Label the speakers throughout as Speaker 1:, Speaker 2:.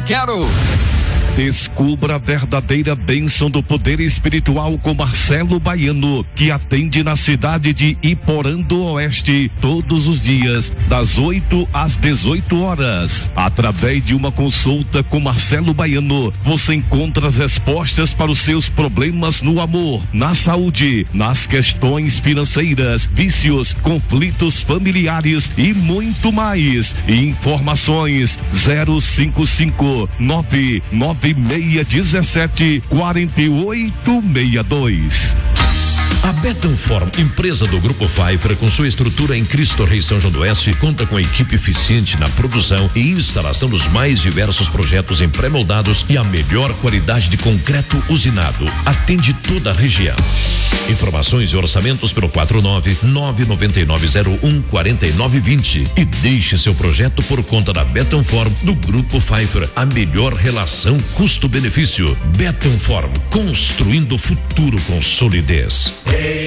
Speaker 1: quero.
Speaker 2: Descubra a verdadeira bênção do poder espiritual com Marcelo Baiano, que atende na cidade de Iporã do Oeste todos os dias, das 8 às 18 horas. Através de uma consulta com Marcelo Baiano, você encontra as respostas para os seus problemas no amor, na saúde, nas questões financeiras, vícios, conflitos familiares e muito mais. Informações 055 99617 4862.
Speaker 3: A Bettenform, empresa do Grupo Pfeiffer, com sua estrutura em Cristo Rei São João do Oeste, conta com equipe eficiente na produção e instalação dos mais diversos projetos em pré-moldados e a melhor qualidade de concreto usinado. Atende toda a região. Informações e orçamentos pelo 49-9901-4920 e deixe seu projeto por conta da Bettenform do Grupo Pfeiffer. A melhor relação custo-benefício. Bettenform, construindo o futuro com solidez.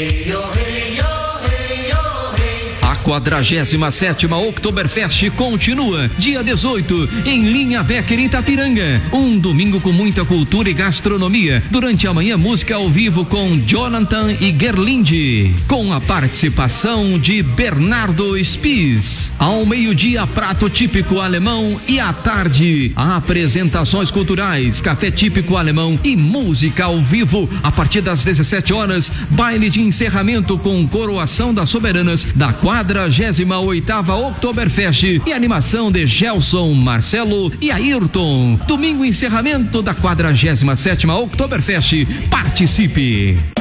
Speaker 4: A 47ª Oktoberfest continua dia 18 em Linha Becker, Itapiranga. Um domingo com muita cultura e gastronomia. Durante a manhã, música ao vivo com Jonathan e Gerlinde, com a participação de Bernardo Spies. Ao meio-dia, prato típico alemão e à tarde, apresentações culturais, café típico alemão e música ao vivo. A partir das 17 horas, baile de encerramento com coroação das soberanas da 48ª Oktoberfest e animação de Gelson, Marcelo e Ayrton. Domingo, encerramento da 47ª Oktoberfest. Participe!